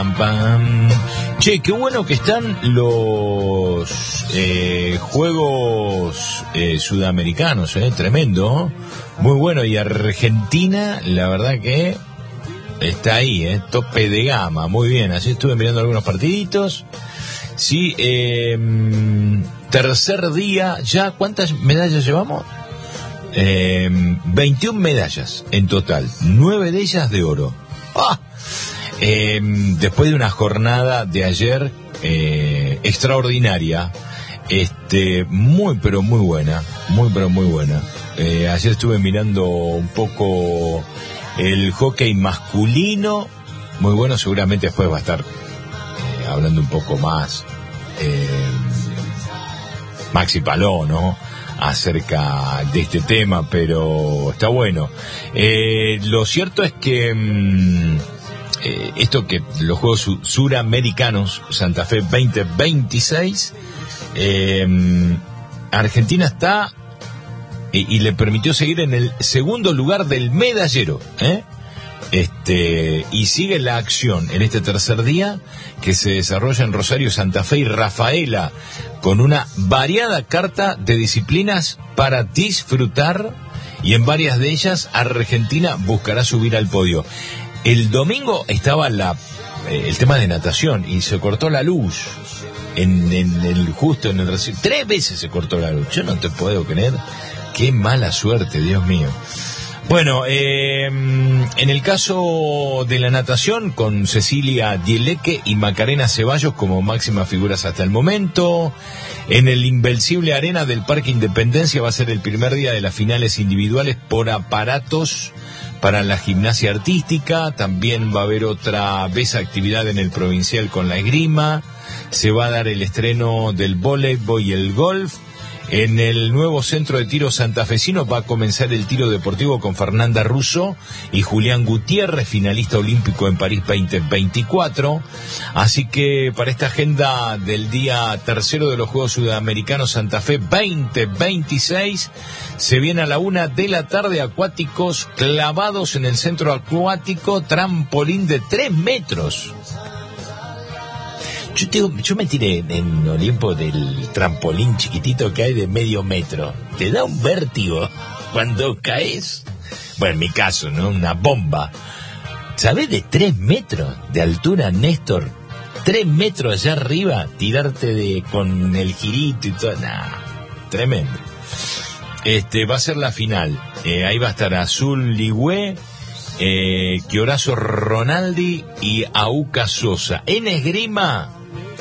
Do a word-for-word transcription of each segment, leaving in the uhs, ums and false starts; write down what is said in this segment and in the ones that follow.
Pam. Che, qué bueno que están los eh, Juegos eh, Sudamericanos, eh, tremendo, muy bueno. Y Argentina, la verdad que está ahí, eh, tope de gama, muy bien. Así estuve mirando algunos partiditos. Sí, eh, tercer día, ya, ¿cuántas medallas llevamos? Eh, veintiuna medallas en total, nueve de ellas de oro. ¡Ah! Eh, después de una jornada de ayer eh, extraordinaria, este, muy pero muy buena, muy pero muy buena. Eh, ayer estuve mirando un poco el hockey masculino, muy bueno. Seguramente después va a estar eh, hablando un poco más eh, Maxi Paló, ¿no?, acerca de este tema, pero está bueno. Eh, lo cierto es que mmm, Eh, esto que los Juegos Su- Suramericanos Santa Fe veinte veintiséis, eh, Argentina está y, y le permitió seguir en el segundo lugar del medallero, ¿eh? Este, y sigue la acción en este tercer día que se desarrolla en Rosario, Santa Fe y Rafaela, con una variada carta de disciplinas para disfrutar, y en varias de ellas Argentina buscará subir al podio. El domingo estaba la, eh, el tema de natación y se cortó la luz en, en el justo en el recinto. Tres veces se cortó la luz. Yo no te puedo creer. Qué mala suerte, Dios mío. Bueno, eh, en el caso de la natación, con Cecilia Dieleque y Macarena Ceballos como máximas figuras hasta el momento. En el Invencible Arena del Parque Independencia va a ser el primer día de las finales individuales por aparatos para la gimnasia artística. También va a haber otra vez actividad en el provincial con la esgrima. Se va a dar el estreno del voleibol y el golf. En el nuevo centro de tiro santafesino va a comenzar el tiro deportivo con Fernanda Russo y Julián Gutiérrez, finalista olímpico en París veinte veinticuatro. Así que para esta agenda del día tercero de los Juegos Sudamericanos Santa Fe veinte veintiséis, se viene a la una de la tarde acuáticos clavados en el centro acuático, trampolín de tres metros. Yo, te, yo me tiré en Olimpo del trampolín chiquitito que hay de medio metro. Te da un vértigo cuando caes. Bueno, en mi caso, ¿no? Una bomba. ¿Sabés de tres metros de altura, Néstor? Tres metros allá arriba, tirarte de con el girito y todo. Nah, tremendo. Este, va a ser la final. Eh, ahí va a estar Azul Ligüe, eh, Chiorazo Ronaldi y Auca Sosa. En esgrima,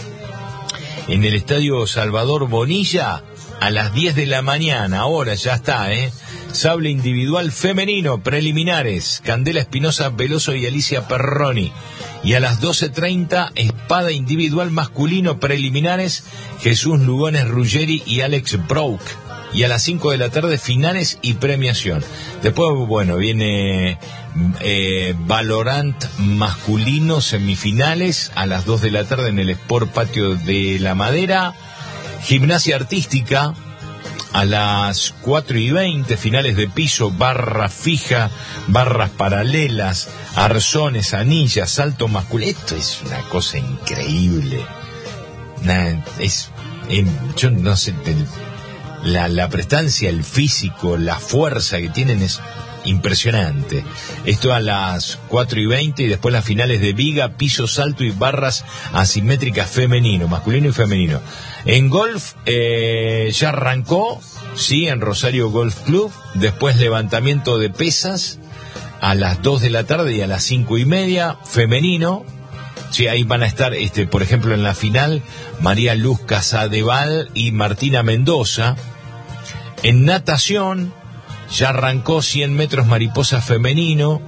en el Estadio Salvador Bonilla, a las diez de la mañana, ahora ya está, ¿eh? Sable individual femenino, preliminares, Candela Espinosa Veloso y Alicia Perroni. Y a las doce treinta, espada individual masculino, preliminares, Jesús Lugones Ruggeri y Alex Brouk. Y a las cinco de la tarde, finales y premiación. Después, bueno, viene eh, Valorant masculino, semifinales, a las dos de la tarde en el Sport Patio de la Madera. Gimnasia artística, a las cuatro y veinte, finales de piso, barra fija, barras paralelas, arzones, anillas, salto masculino. Esto es una cosa increíble. Nah, es, eh, yo no sé... El, La, la prestancia, el físico, la fuerza que tienen es impresionante. Esto a las cuatro y veinte, y después las finales de viga, piso, salto y barras asimétricas femenino, masculino y femenino. En golf eh, ya arrancó, sí, en Rosario Golf Club. Después levantamiento de pesas a las dos de la tarde y a las cinco y media, femenino. Sí, ahí van a estar, este, por ejemplo, en la final, María Luz Casadeval y Martina Mendoza. En natación, ya arrancó cien metros mariposa femenino,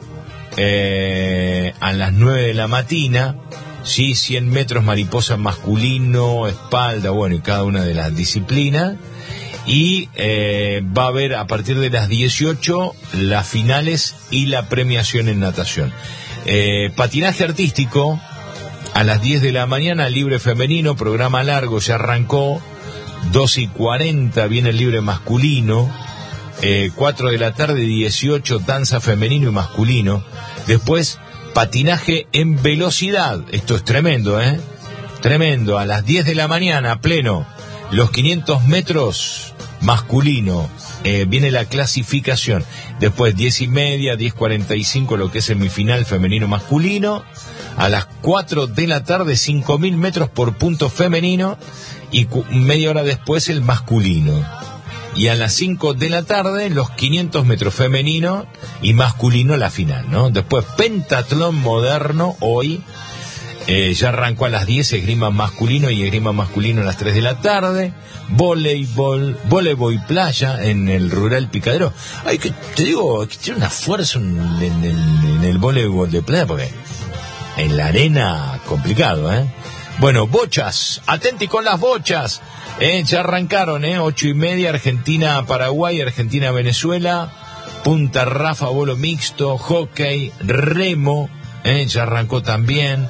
eh, a las nueve de la mañana. Sí, cien metros mariposa masculino, espalda, bueno, y cada una de las disciplinas. Y eh, va a haber a partir de las dieciocho las finales y la premiación en natación. Eh, patinaje artístico, a las diez de la mañana, libre femenino, programa largo, ya arrancó. doce y cuarenta viene el libre masculino. Eh, cuatro de la tarde, dieciocho, danza femenino y masculino. Después, patinaje en velocidad. Esto es tremendo, ¿eh? Tremendo. A las diez de la mañana, pleno, los quinientos metros masculino. Eh, viene la clasificación. Después diez y media, diez cuarenta y cinco, lo que es semifinal femenino masculino. A las cuatro de la tarde, cinco mil metros por punto femenino. Y cu- media hora después el masculino. Y a las cinco de la tarde, los quinientos metros femenino y masculino la final, ¿no? Después, pentatlón moderno, hoy, eh, ya arrancó a las diez, esgrima masculino y esgrima masculino a las tres de la tarde, voleibol, voleibol playa en el Rural Picadero. Ay, que te digo, que tiene una fuerza en, en, en, en el voleibol de playa, porque en la arena, complicado, ¿eh? Bueno, bochas, atenti con las bochas. Eh, ya arrancaron, eh, ocho y media, Argentina-Paraguay, Argentina-Venezuela, punta Rafa, bolo mixto, hockey, remo, eh, ya arrancó también,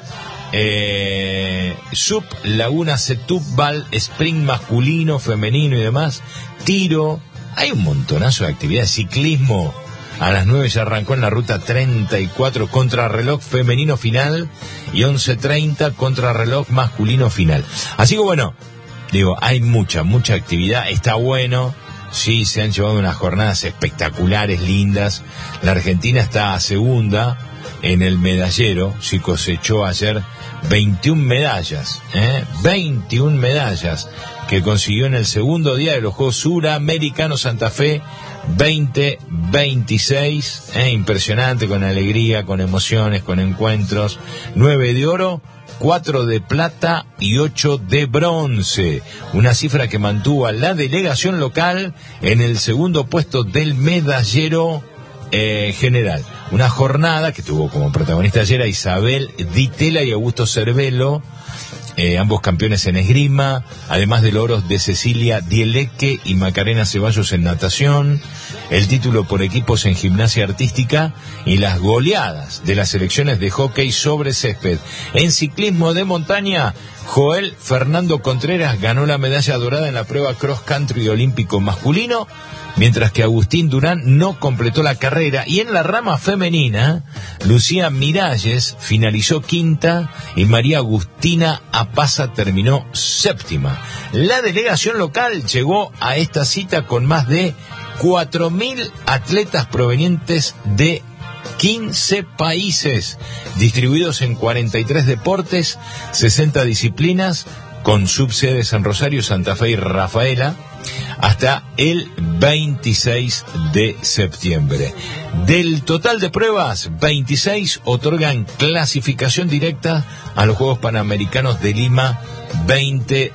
eh, sub, laguna, setúbal, sprint masculino, femenino y demás, tiro, hay un montonazo de actividades, ciclismo, a las nueve ya arrancó en la ruta treinta y cuatro, contrarreloj femenino final, y once treinta, contrarreloj masculino final. Así que bueno, digo, hay mucha, mucha actividad, está bueno, sí, se han llevado unas jornadas espectaculares, lindas. La Argentina está segunda en el medallero, sí cosechó ayer veintiuna medallas, ¿eh? veintiuna medallas que consiguió en el segundo día de los Juegos Suramericanos Santa Fe veinte veintiséis, ¿eh? Impresionante, con alegría, con emociones, con encuentros, nueve de oro, cuatro de plata y ocho de bronce, una cifra que mantuvo a la delegación local en el segundo puesto del medallero eh, general. Una jornada que tuvo como protagonista ayer a Isabel Ditela y Augusto Cervelo, eh, ambos campeones en esgrima, además de los oros de Cecilia Dieleque y Macarena Ceballos en natación, el título por equipos en gimnasia artística y las goleadas de las selecciones de hockey sobre césped. En ciclismo de montaña, Joel Fernando Contreras ganó la medalla dorada en la prueba cross country olímpico masculino, mientras que Agustín Durán no completó la carrera. Y en la rama femenina, Lucía Miralles finalizó quinta y María Agustina Apaza terminó séptima. La delegación local llegó a esta cita con más de cuatro mil atletas provenientes de quince países, distribuidos en cuarenta y tres deportes, sesenta disciplinas, con subsedes en Rosario, Santa Fe y Rafaela, hasta el veintiséis de septiembre. Del total de pruebas, veintiséis otorgan clasificación directa a los Juegos Panamericanos de Lima veinte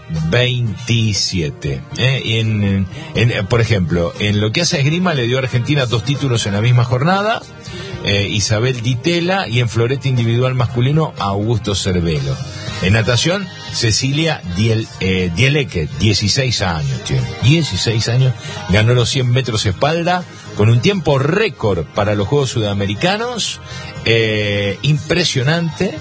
veintisiete. ¿Eh? Y en, en, por ejemplo, en lo que hace a esgrima le dio a Argentina dos títulos en la misma jornada, eh, Isabel Ditela, y en florete individual masculino a Augusto Cervelo. En natación, Cecilia Diel, eh, Dieleque, dieciséis años tiene, dieciséis años, ganó los cien metros espalda con un tiempo récord para los Juegos Sudamericanos, eh, impresionante.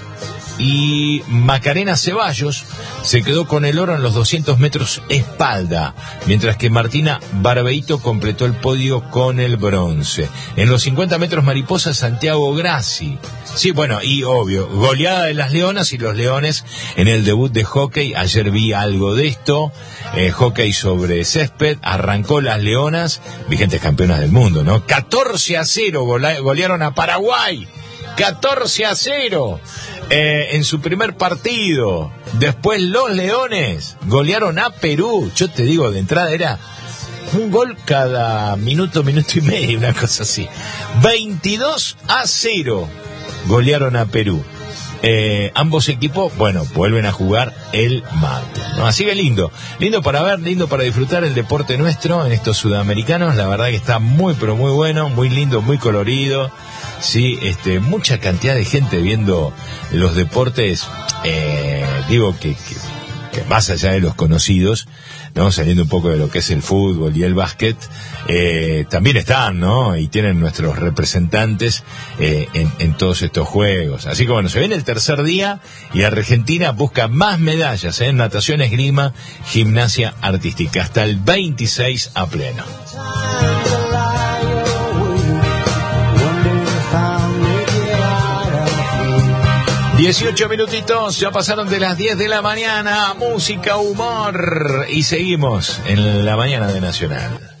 Y Macarena Ceballos se quedó con el oro en los doscientos metros espalda, mientras que Martina Barbeito completó el podio con el bronce. En los cincuenta metros mariposa, Santiago Grassi. Sí, bueno, y obvio, goleada de las leonas y los leones en el debut de hockey. Ayer vi algo de esto, eh, hockey sobre césped, arrancó las leonas, vigentes campeonas del mundo, ¿no? catorce a cero gola- golearon a Paraguay. catorce a cero eh, en su primer partido. Después los Leones golearon a Perú. Yo te digo, de entrada era un gol cada minuto, minuto y medio, una cosa así. veintidós a cero golearon a Perú. Eh, ambos equipos, bueno, vuelven a jugar el martes, ¿no? Así que lindo, lindo para ver, lindo para disfrutar el deporte nuestro en estos sudamericanos. La verdad que está muy, pero muy bueno, muy lindo, muy colorido. Sí, este, mucha cantidad de gente viendo los deportes, eh, digo que, que, que más allá de los conocidos, ¿no? Saliendo un poco de lo que es el fútbol y el básquet, eh, también están, ¿no? Y tienen nuestros representantes eh, en, en todos estos juegos. Así que bueno, se viene el tercer día y Argentina busca más medallas, ¿eh? En natación, esgrima, gimnasia artística, hasta el veintiséis a pleno. dieciocho minutitos, ya pasaron de las diez de la mañana, música, humor, y seguimos en la mañana de Nacional.